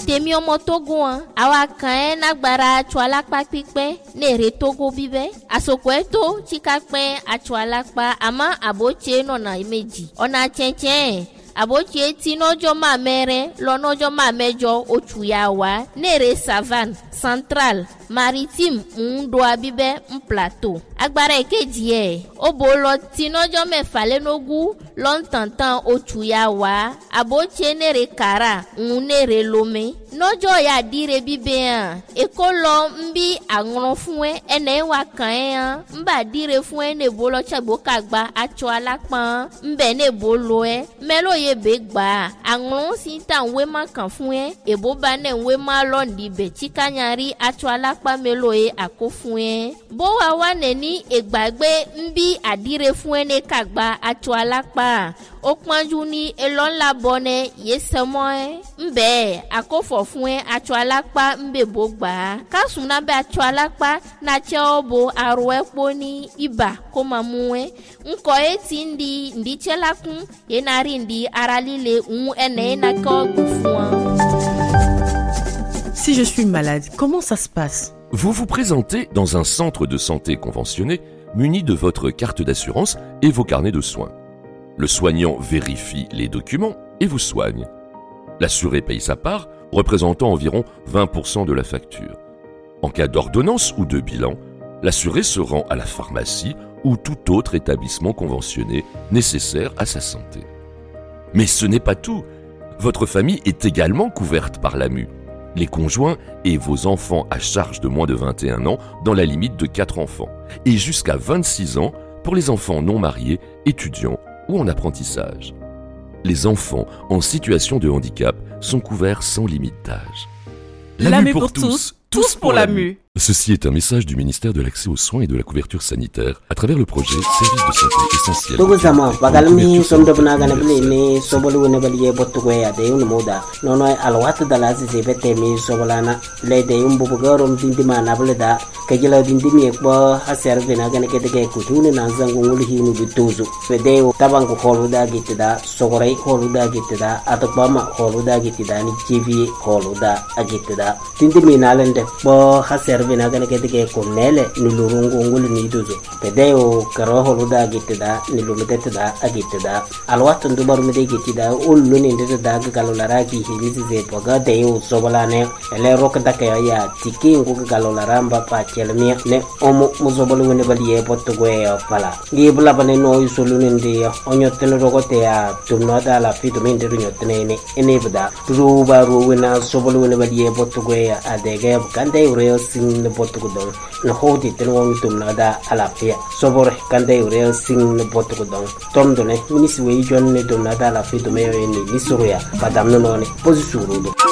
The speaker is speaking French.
temi omo Togo awa kan nagbara chwalakpa pipe nere Togo bibe asoko eto chikakpe achwalakpa ama aboche nona meji ona chenchen aboche ti nojo ma mere lo nojo ma mejo ochuyawa nere savane central maritime ndo abibe plateau agbara ekeji obolo ti nojo mefa lenogu lontantan ochuyawa aboche nere kara nere lome nojo ya dire bibe ekolo mbi agron fun ene wa kan mba dire fun ne bolo chagbo kagba acho alapan mbe ne bolo melo ye begba agron si tan we ma kan fun ebo ba ne we ma londi be chikanyari acho alapa melo akofun bo wa ne ni egbagbe mbi adire fun ne kagba acho alapa okpanju ni elon labone yesemo mbe akofo fún acho alapa mbe bogba kasuna be acho alapa na cheobo aro epo ni iba ko mamuwe nko eti ndi chelakun yenari ndi aralile ene na ko fún. Si je suis malade, comment ça se passe? Vous vous présentez dans un centre de santé conventionné muni de votre carte d'assurance et vos carnets de soins. Le soignant vérifie les documents et vous soigne. L'assuré paye sa part, représentant environ 20% de la facture. En cas d'ordonnance ou de bilan, l'assuré se rend à la pharmacie ou tout autre établissement conventionné nécessaire à sa santé. Mais ce n'est pas tout. Votre famille est également couverte par l'AMU. Les conjoints et vos enfants à charge de moins de 21 ans dans la limite de 4 enfants et jusqu'à 26 ans pour les enfants non mariés, étudiants ou en apprentissage. Les enfants en situation de handicap sont couverts sans limite d'âge. L'AMU pour tous, tous pour l'AMU. Ceci est un message du ministère de l'Accès aux soins et de la couverture sanitaire à travers le projet Service de santé essentiel. Togozama bagalmi somdobna ganabli ni sobolu nebaliye botugwe ade moda nono alwat dalazi zebete mi sobolana lede umbugorom dindima nableda kejela dindimi ekbo haser vena ganake de kutune nanzangu ngulhinu bituzu fedeo tabangu holuda gitida sogorei holuda gitida atokbama holuda gitida ni jivi holuda agitida dindimi nalende bo haser vena ganake de kunele nulurungu ngul ni duzu fedeo karo holuda gitida nilumedetida agitida alwat ndubar mede gitida uluni ndeda galolara ki hilizi ze poga deo sobolane ele rokda kaya tiki ngu galolara mba pa kelmi ne omo muzobolu woni baliye potugwe pala ngibula bane no isoluni ndi onyotene rogote ya tumnoda la fitu minde nyotene ne enebda ruba ruwena sobolu woni baliye potugwe adege kande ureo sing ne potugudon no hodi tenwo tumnoda ala pia sobore kande ureo sing ne potugudon tomdone minisi we jonne tumnoda la fitu meyo ni nisuruya padamno none posisurudo.